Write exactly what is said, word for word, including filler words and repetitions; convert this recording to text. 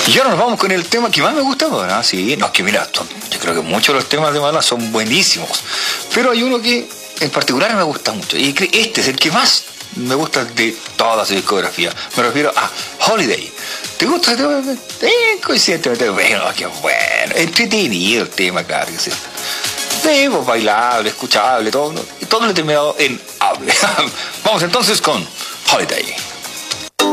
Y ahora nos vamos con el tema que más me gusta, ¿no? Sí, no, es que mira, yo creo que muchos de los temas de Madonna son buenísimos, pero hay uno que en particular me gusta mucho, y este es el que más me gusta de toda su discografía. Me refiero a Holiday. ¿Te gusta ese tema? Eh, coincidentemente, bueno, qué bueno, entretenido el tema, claro que sí. Sí, pues bailable, escuchable, todo, ¿no? Y todo lo he terminado en hable. Vamos entonces con Holiday.